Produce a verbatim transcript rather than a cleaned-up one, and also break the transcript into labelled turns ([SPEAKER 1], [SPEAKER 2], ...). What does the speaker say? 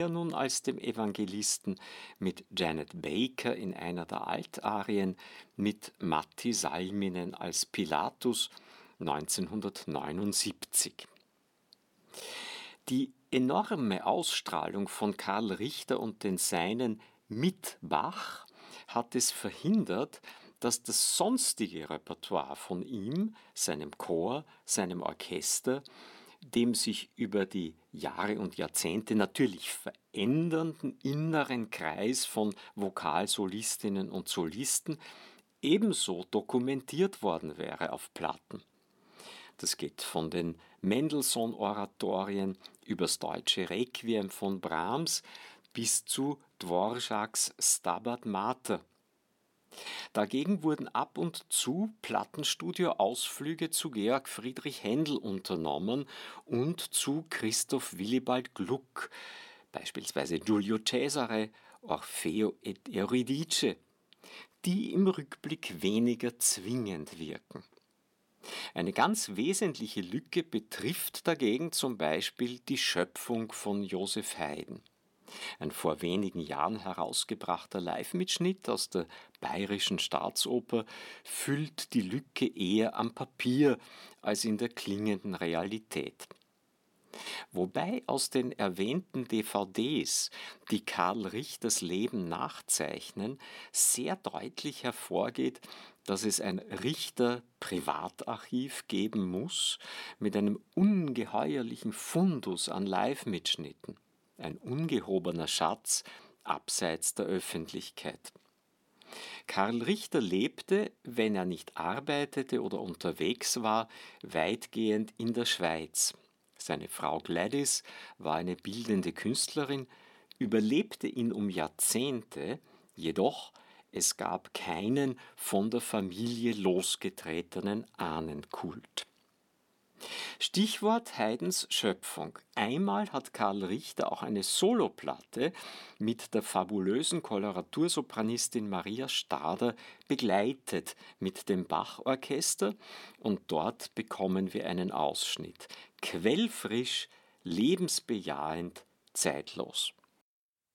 [SPEAKER 1] nun als dem Evangelisten, mit Janet Baker in einer der Altarien, mit Matti Salminen als Pilatus neunzehnhundertneunundsiebzig. Die enorme Ausstrahlung von Karl Richter und den Seinen mit Bach hat es verhindert, dass das sonstige Repertoire von ihm, seinem Chor, seinem Orchester, dem sich über die Jahre und Jahrzehnte natürlich verändernden inneren Kreis von Vokalsolistinnen und Solisten ebenso dokumentiert worden wäre auf Platten. Das geht von den Mendelssohn-Oratorien übers deutsche Requiem von Brahms bis zu Dvořáks Stabat Mater. Dagegen wurden ab und zu Plattenstudio-Ausflüge zu Georg Friedrich Händel unternommen und zu Christoph Willibald Gluck, beispielsweise Giulio Cesare, Orfeo et Euridice, die im Rückblick weniger zwingend wirken. Eine ganz wesentliche Lücke betrifft dagegen zum Beispiel die Schöpfung von Joseph Haydn. Ein vor wenigen Jahren herausgebrachter Live-Mitschnitt aus der Bayerischen Staatsoper füllt die Lücke eher am Papier als in der klingenden Realität. Wobei aus den erwähnten D V Ds, die Karl Richters Leben nachzeichnen, sehr deutlich hervorgeht, dass es ein Richter-Privatarchiv geben muss mit einem ungeheuerlichen Fundus an Live-Mitschnitten. Ein ungehobener Schatz abseits der Öffentlichkeit. Karl Richter lebte, wenn er nicht arbeitete oder unterwegs war, weitgehend in der Schweiz. Seine Frau Gladys war eine bildende Künstlerin, überlebte ihn um Jahrzehnte, jedoch es gab keinen von der Familie losgetretenen Ahnenkult. Stichwort Haydns Schöpfung. Einmal hat Karl Richter auch eine Soloplatte mit der fabulösen Koloratursopranistin Maria Stader begleitet mit dem Bach-Orchester und dort bekommen wir einen Ausschnitt. Quellfrisch, lebensbejahend, zeitlos.